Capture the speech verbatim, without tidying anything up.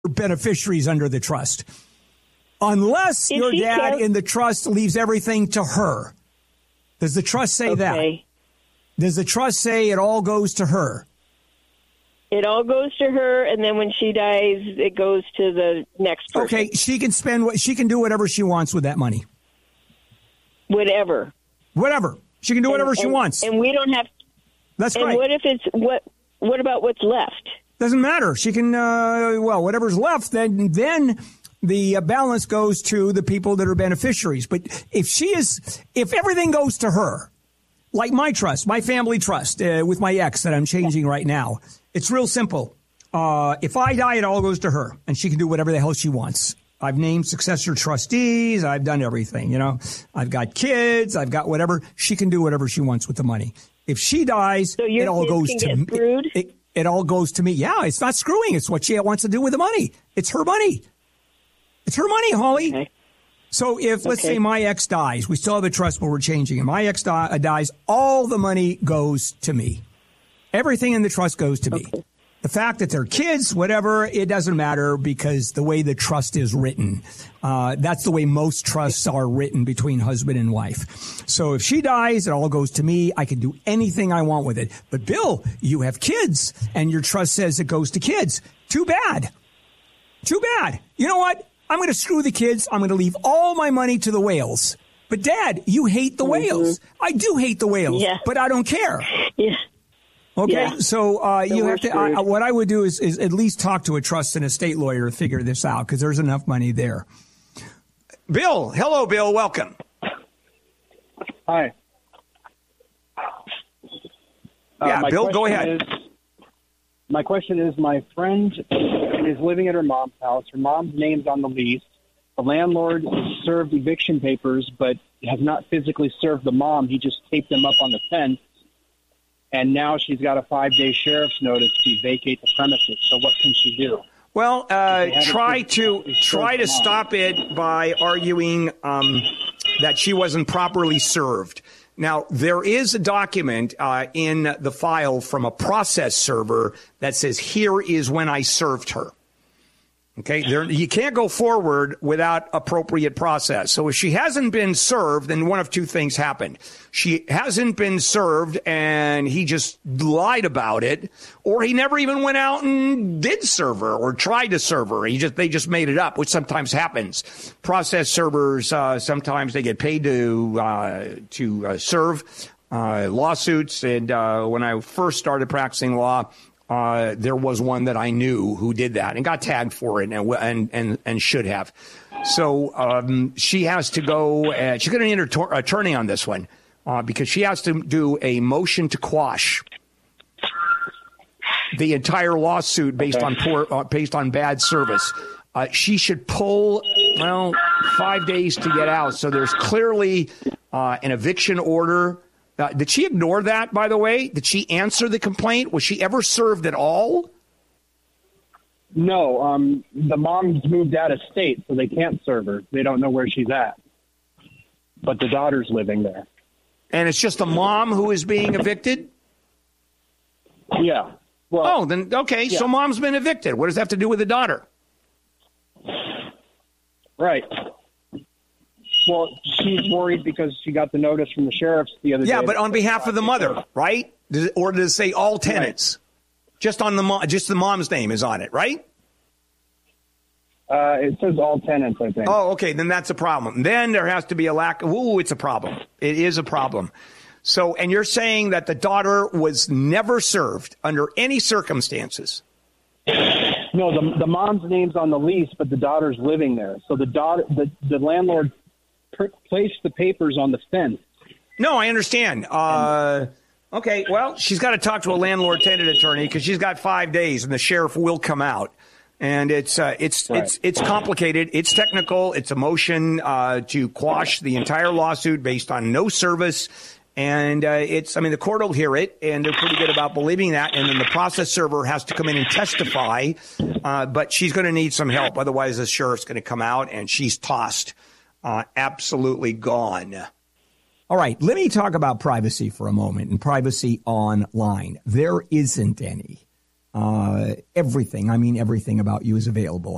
beneficiaries under the trust. Unless If your she dad can't- in the trust leaves everything to her. Does the trust say that? Okay. Does the trust say it all goes to her? It all goes to her, and then when she dies, it goes to the next person. Okay, she can spend what she can do whatever she wants with that money. Whatever. Whatever. She can do whatever and, she and, wants. And we don't have. That's and great. what if it's what? What about what's left? Doesn't matter. She can. Uh, well, whatever's left, then then the uh, balance goes to the people that are beneficiaries. But if she is, if everything goes to her, like my trust, my family trust uh, with my ex that I'm changing right now, it's real simple. Uh, if I die, it all goes to her, and she can do whatever the hell she wants. I've named successor trustees. I've done everything, you know. I've got kids. I've got whatever. She can do whatever she wants with the money. If she dies, So your it all kids goes can to get me. screwed? It, it, it all goes to me. Yeah, it's not screwing. It's what she wants to do with the money. It's her money. It's her money, Holly. Okay. So if, let's Okay. say my ex dies, we still have a trust, but we're changing it. My ex di- dies, all the money goes to me. Everything in the trust goes to me. Okay. The fact that they're kids, whatever, it doesn't matter because the way the trust is written, uh, that's the way most trusts are written between husband and wife. So if she dies, it all goes to me. I can do anything I want with it. But Bill, you have kids and your trust says it goes to kids. Too bad. Too bad. You know what? I'm going to screw the kids. I'm going to leave all my money to the whales. But Dad, you hate the whales. I do hate the whales, Yeah. but I don't care. Yeah. Okay, Yeah. so uh, you we're have to. I, screwed. what I would do is, is at least talk to a trust and estate lawyer to figure this out because there's enough money there. Bill, hello, Bill. Welcome. Hi. Yeah, my Bill, go question ahead. Is, my question is, my friend is living at her mom's house. Her mom's name's on the lease. The landlord has served eviction papers, but has not physically served the mom. He just taped them up on the fence. And now she's got a five-day sheriff's notice to vacate the premises. So what can she do? Well, uh, They haven't try physically to served try the to mom. stop it by arguing um, that she wasn't properly served. Now, there is a document uh, in the file from a process server that says, here is when I served her. Okay, there, you can't go forward without appropriate process. So if she hasn't been served, then one of two things happened. She hasn't been served and he just lied about it, or he never even went out and did serve her or tried to serve her. He just, they just made it up, which sometimes happens. Process servers, uh, sometimes they get paid to, uh, to uh, serve, uh, lawsuits. And, uh, when I first started practicing law, Uh, there was one that I knew who did that and got tagged for it and and and, and should have. So um, she has to go. Uh, she's going to need an ator- attorney on this one uh, because she has to do a motion to quash the entire lawsuit based on poor, uh, based on bad service. Uh, she should pull well five days to get out. So there's clearly uh, an eviction order. Uh, did she ignore that, by the way? Did she answer the complaint? Was she ever served at all? No, um, the mom's moved out of state, so they can't serve her. They don't know where she's at. But the daughter's living there. And it's just the mom who is being evicted? Yeah. Well, Oh, then, okay, yeah. so mom's been evicted. What does that have to do with the daughter? right. Well, she's worried because she got the notice from the sheriff's the other day. Yeah, but on behalf of the mother, right? Does it, or does it say all tenants? Just on the mo- just the mom's name is on it, right? Uh, it says all tenants, I think. Oh, okay, then that's a problem. Then there has to be a lack of, ooh, it's a problem. It is a problem. So, and you're saying that the daughter was never served under any circumstances. No, the the mom's name's on the lease, but the daughter's living there. So the daughter, the, the landlord per- placed the papers on the fence. No, I understand. Uh, okay, well, she's got to talk to a landlord-tenant attorney because she's got five days, and the sheriff will come out. And it's uh, it's Right. it's it's complicated. It's technical. It's a motion uh, to quash the entire lawsuit based on no service. And uh, it's, I mean, the court will hear it, and they're pretty good about believing that. And then the process server has to come in and testify. Uh, but she's going to need some help. Otherwise, the sheriff's going to come out, and she's tossed, uh, absolutely gone. All right, let me talk about privacy for a moment and privacy online. There isn't any. Uh, everything, I mean, everything about you is available.